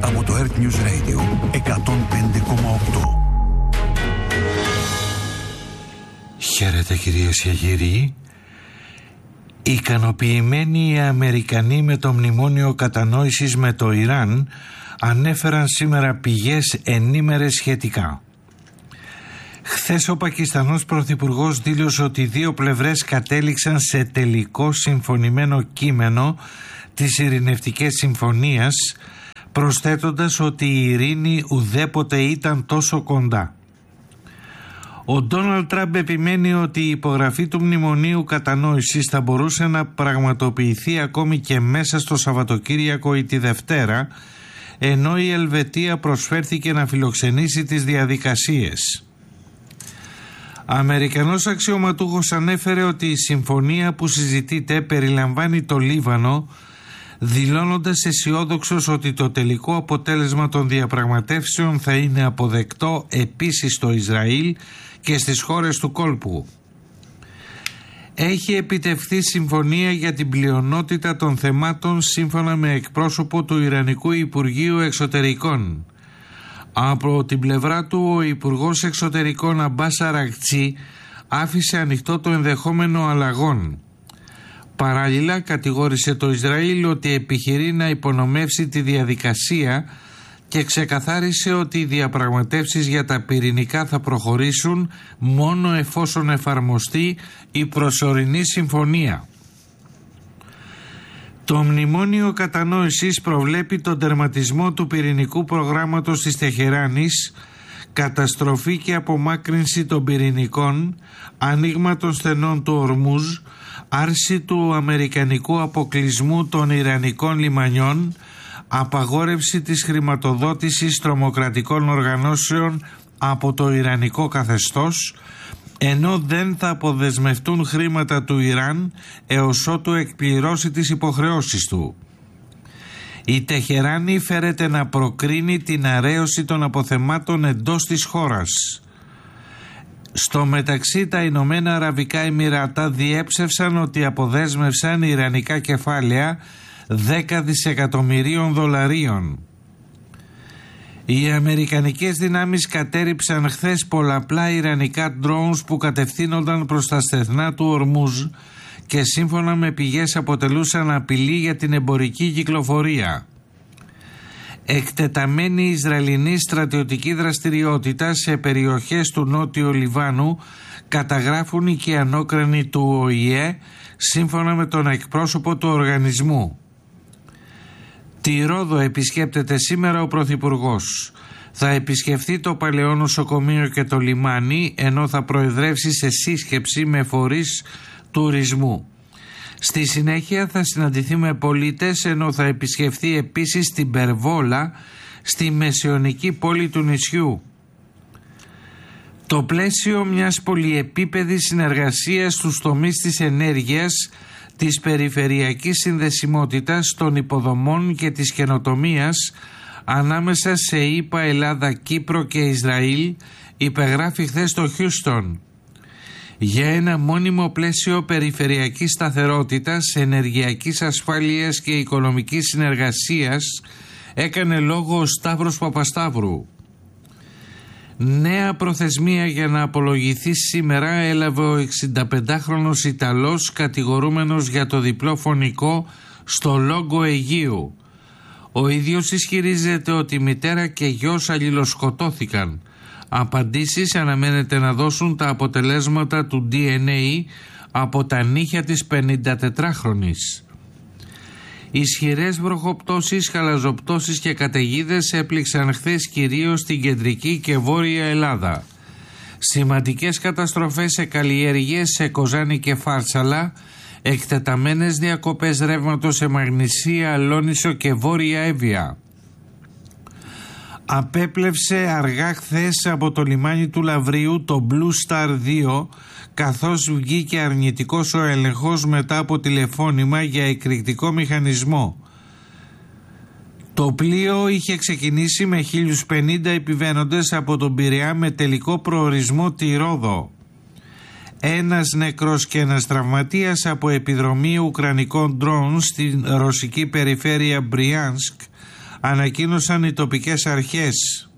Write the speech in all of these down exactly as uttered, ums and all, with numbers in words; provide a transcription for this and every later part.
από το Earth News Radio εκατόν πέντε κόμμα οκτώ. Χαίρετε κυρίες και κύριοι. Ικανοποιημένοι οι Αμερικανοί με το μνημόνιο κατανόησης με το Ιράν ανέφεραν σήμερα πηγές ενήμερες σχετικά. Χθες ο Πακιστανός Πρωθυπουργός δήλωσε ότι οι δύο πλευρές κατέληξαν σε τελικό συμφωνημένο κείμενο της ειρηνευτικής συμφωνίας, προσθέτοντας ότι η ειρήνη ουδέποτε ήταν τόσο κοντά. Ο Ντόναλντ Τραμπ επιμένει ότι η υπογραφή του μνημονίου κατανόησης θα μπορούσε να πραγματοποιηθεί ακόμη και μέσα στο Σαββατοκύριακο ή τη Δευτέρα, ενώ η Ελβετία προσφέρθηκε να φιλοξενήσει τις διαδικασίες. Αμερικανός αξιωματούχος ανέφερε ότι η συμφωνία που συζητείται περιλαμβάνει το Λίβανο, δηλώνοντας αισιόδοξος ότι το τελικό αποτέλεσμα των διαπραγματεύσεων θα είναι αποδεκτό επίσης στο Ισραήλ και στις χώρες του κόλπου. Έχει επιτευχθεί συμφωνία για την πλειονότητα των θεμάτων σύμφωνα με εκπρόσωπο του Ιρανικού Υπουργείου Εξωτερικών. Από την πλευρά του, ο Υπουργός Εξωτερικών Αμπάς Αρακτσί άφησε ανοιχτό το ενδεχόμενο αλλαγών. Παράλληλα, κατηγόρησε το Ισραήλ ότι επιχειρεί να υπονομεύσει τη διαδικασία και ξεκαθάρισε ότι οι διαπραγματεύσεις για τα πυρηνικά θα προχωρήσουν μόνο εφόσον εφαρμοστεί η προσωρινή συμφωνία. Το μνημόνιο κατανόησης προβλέπει τον τερματισμό του πυρηνικού προγράμματος της Τεχεράνης, καταστροφή και απομάκρυνση των πυρηνικών, άνοιγμα των στενών του Ορμούζ, άρση του αμερικανικού αποκλεισμού των ιρανικών λιμανιών, απαγόρευση της χρηματοδότησης τρομοκρατικών οργανώσεων από το ιρανικό καθεστώς, ενώ δεν θα αποδεσμευτούν χρήματα του Ιράν έως ότου εκπληρώσει τις υποχρεώσεις του. Η Τεχεράνη φέρεται να προκρίνει την αρέωση των αποθεμάτων εντός της χώρας. Στο μεταξύ, τα Ηνωμένα Αραβικά Εμιράτα διέψευσαν ότι αποδέσμευσαν ιρανικά κεφάλαια δέκα δισεκατομμυρίων δολαρίων. Οι αμερικανικές δυνάμεις κατέριψαν χθες πολλαπλά ιρανικά drones που κατευθύνονταν προς τα στεθνά του Ορμούζ και σύμφωνα με πηγές αποτελούσαν απειλή για την εμπορική κυκλοφορία. Εκτεταμένη Ισραηλινή στρατιωτική δραστηριότητα σε περιοχές του Νότιου Λιβάνου καταγράφουν οι κυανόκρανοι του Ο Η Ε σύμφωνα με τον εκπρόσωπο του οργανισμού. Τη Ρόδο επισκέπτεται σήμερα ο Πρωθυπουργός. Θα επισκεφθεί το παλαιό νοσοκομείο και το λιμάνι, ενώ θα προεδρεύσει σε σύσκεψη με φορείς τουρισμού. Στη συνέχεια θα συναντηθεί με πολίτες, ενώ θα επισκεφθεί επίσης την Περβόλα, στη μεσαιωνική πόλη του νησιού. Το πλαίσιο μιας πολυεπίπεδης συνεργασίας στους τομείς της ενέργειας, της περιφερειακής συνδεσιμότητας, των υποδομών και της καινοτομίας ανάμεσα σε ΗΠΑ, Ελλάδα, Κύπρο και Ισραήλ υπεγράφει χθες στο Χιούστον. Για ένα μόνιμο πλαίσιο περιφερειακής σταθερότητας, ενεργειακής ασφάλειας και οικονομικής συνεργασίας έκανε λόγο ο Σταύρος Παπασταύρου. Νέα προθεσμία για να απολογηθεί σήμερα έλαβε ο εξηνταπεντάχρονος Ιταλός κατηγορούμενος για το διπλό φωνικό στο Λόγκο Αιγείου. Ο ίδιος ισχυρίζεται ότι η μητέρα και γιος αλληλοσκοτώθηκαν. Απαντήσεις αναμένεται να δώσουν τα αποτελέσματα του ντι εν έι από τα νύχια της πενηντατετράχρονης. Ισχυρές βροχοπτώσεις, χαλαζοπτώσεις και καταιγίδες έπληξαν χθες κυρίως στην κεντρική και βόρεια Ελλάδα. Σημαντικές καταστροφές σε καλλιέργειες σε Κοζάνη και Φάρσαλα, εκτεταμένες διακοπές ρεύματος σε Μαγνησία, Αλόνισο και Βόρεια Εύβοια. Απέπλευσε αργά χθες από το λιμάνι του Λαβρίου το Blue Star δύο, καθώς βγήκε αρνητικός ο έλεγχος μετά από τηλεφώνημα για εκρηκτικό μηχανισμό. Το πλοίο είχε ξεκινήσει με χίλιους πενήντα επιβαίνοντες από τον Πειραιά με τελικό προορισμό τη Ρόδο. Ένας νεκρός και ένας τραυματίας από επιδρομή ουκρανικών ντρόουν στην ρωσική περιφέρεια Μπριάνσκ ανακοίνωσαν οι τοπικές αρχές.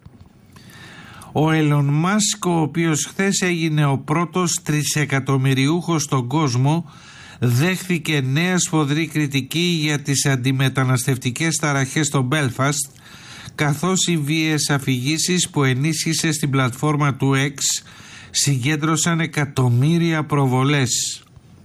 Ο Elon Musk, ο οποίος χθες έγινε ο πρώτος τρισεκατομμυριούχος στον κόσμο, δέχθηκε νέα σφοδρή κριτική για τις αντιμεταναστευτικές ταραχές στο Belfast, καθώς οι βίαιες αφηγήσεις που ενίσχυσε στην πλατφόρμα του X συγκέντρωσαν εκατομμύρια προβολές.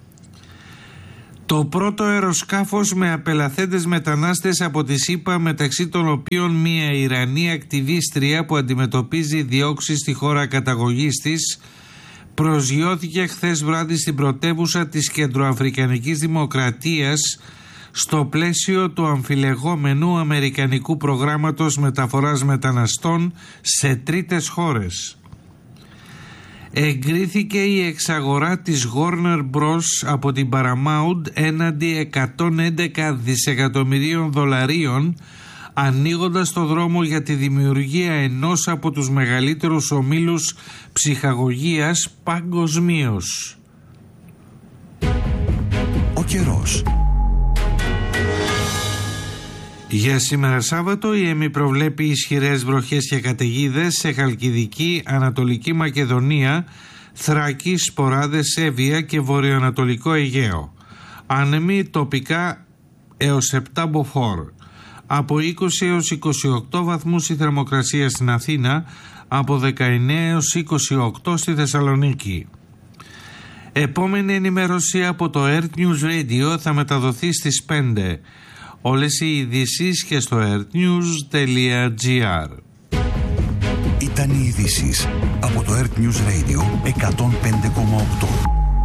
Το πρώτο αεροσκάφος με απελαθέντες μετανάστες από τη ΣΥΠΑ, μεταξύ των οποίων μια Ιρανή ακτιβίστρια που αντιμετωπίζει διώξεις στη χώρα καταγωγής της, προσγειώθηκε χθες βράδυ στην πρωτεύουσα της Κεντροαφρικανικής Δημοκρατίας στο πλαίσιο του αμφιλεγόμενου αμερικανικού προγράμματος μεταφοράς μεταναστών σε τρίτες χώρες. Εγκρίθηκε η εξαγορά της Warner Bros. Από την Paramount έναντι εκατόν έντεκα δισεκατομμυρίων δολαρίων, ανοίγοντας το δρόμο για τη δημιουργία ενός από τους μεγαλύτερους ομίλους ψυχαγωγίας παγκοσμίως. Ο καιρός. Για σήμερα Σάββατο η ΕΜΗ προβλέπει ισχυρές βροχές και καταιγίδες σε Χαλκιδική, Ανατολική Μακεδονία, Θράκη, Σποράδες, Εύβοια και Βορειοανατολικό Αιγαίο. Άνεμοι τοπικά έως επτά μποφόρ. Από είκοσι έως είκοσι οκτώ βαθμούς η θερμοκρασία στην Αθήνα, από δεκαεννέα έως είκοσι οκτώ στη Θεσσαλονίκη. Επόμενη ενημέρωση από το Earth News Radio θα μεταδοθεί στις πέντε. Όλες οι ειδήσεις και στο earthnews τελεία gr. Ήταν οι ειδήσεις από το Earth News Radio εκατόν πέντε κόμμα οκτώ.